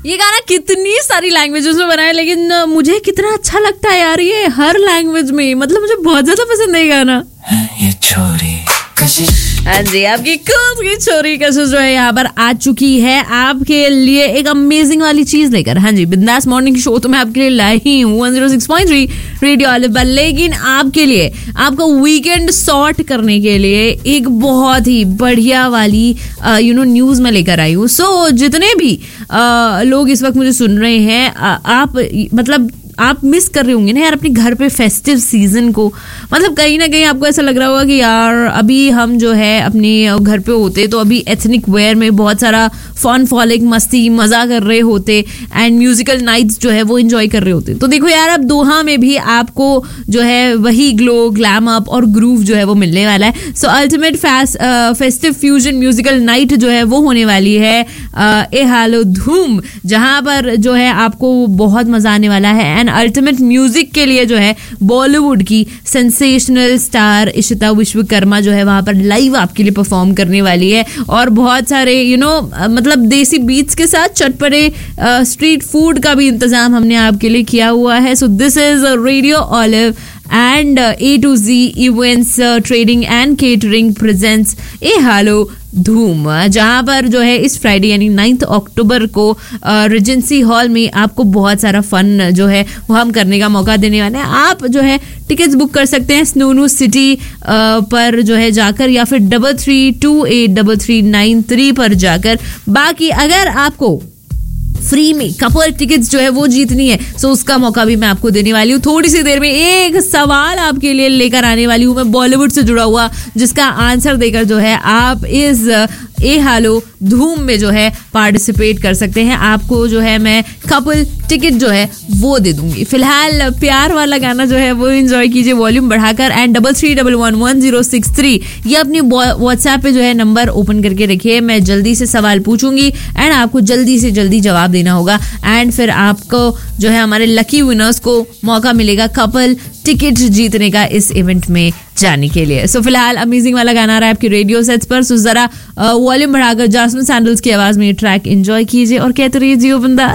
ये गाना कितनी सारी लैंग्वेजेस में बना है, लेकिन मुझे कितना अच्छा लगता है यार ये हर लैंग्वेज में, मतलब मुझे बहुत ज्यादा पसंद है ये गाना। ये छोरी हाँ जी, आपकी कूल की छोरी कशिश जो है यहाँ पर आ चुकी है आपके लिए एक अमेजिंग वाली चीज लेकर। हाँ जी, बिंदास मॉर्निंग शो तो मैं आपके लिए लाई ही हूँ 106.3 रेडियो ऑलिव पर, लेकिन आपके लिए आपका वीकेंड सॉर्ट करने के लिए एक बहुत ही बढ़िया वाली न्यूज में लेकर आई हूँ। सो जितने भी लोग इस वक्त मुझे सुन रहे हैं, आप मिस कर रहे होंगे ना यार अपने घर पे फेस्टिव सीजन को। मतलब कहीं ना कहीं आपको ऐसा लग रहा होगा कि यार अभी हम जो है अपने घर पे होते तो अभी एथनिक वेयर में बहुत सारा फन फॉलिंग मस्ती मजा कर रहे होते एंड म्यूजिकल नाइट्स जो है वो एंजॉय कर रहे होते। तो देखो यार, अब दोहा में भी आपको जो है वही ग्लो, ग्लैम अप और ग्रूव जो है वो मिलने वाला है। सो ultimate festive fusion musical night जो है वो होने वाली है ए हालो धूम, जहां पर जो है आपको बहुत मजा आने वाला है। एंड अल्टीमेट म्यूजिक के लिए जो है बॉलीवुड की सेंसेशनल स्टार इशिता विश्वकर्मा जो है वहां पर लाइव आपके लिए परफॉर्म करने वाली है, और बहुत सारे मतलब देसी बीट्स के साथ चटपटे स्ट्रीट फूड का भी इंतजाम हमने आपके लिए किया हुआ है। So this is radio olive and A to Z Events Trading and Catering presents ए हालो धूम, जहां पर जो है इस फ्राइडे यानी 9 अक्टूबर को रेजेंसी हॉल में आपको बहुत सारा फन जो है वो हम करने का मौका देने वाले हैं। आप जो है टिकट्स बुक कर सकते हैं स्नूनू सिटी पर जो है जाकर, या फिर 33283393 पर जाकर। बाकी अगर आपको फ्री में कपल टिकट्स जो है वो जीतनी है, सो उसका मौका भी मैं आपको देने वाली हूँ। थोड़ी सी देर में एक सवाल आपके लिए लेकर आने वाली हूँ मैं बॉलीवुड से जुड़ा हुआ, जिसका आंसर देकर जो है आप इस ए हालो धूम में जो है पार्टिसिपेट कर सकते हैं। आपको जो है मैं कपल टिकट जो है वो दे दूंगी। फिलहाल प्यार वाला गाना जो है वो एंजॉय कीजिए वॉल्यूम बढ़ाकर, एंड 33111063 ये अपनी व्हाट्सएप पे जो है नंबर ओपन करके रखिए। मैं जल्दी से सवाल पूछूंगी एंड आपको जल्दी से जल्दी जवाब देना होगा, एंड फिर आपको जो है हमारे लकी विनर्स को मौका मिलेगा कपल टिकट जीतने का इस इवेंट में जाने के लिए। सो फिलहाल अमेजिंग वाला गाना आ रहा है आपके रेडियो सेट्स पर, सो जरा वॉल्यूम बढ़ाकर जास्मिन सैंडल्स की आवाज में ये ट्रैक एंजॉय कीजिए और कहते रहिए जियो बंदा।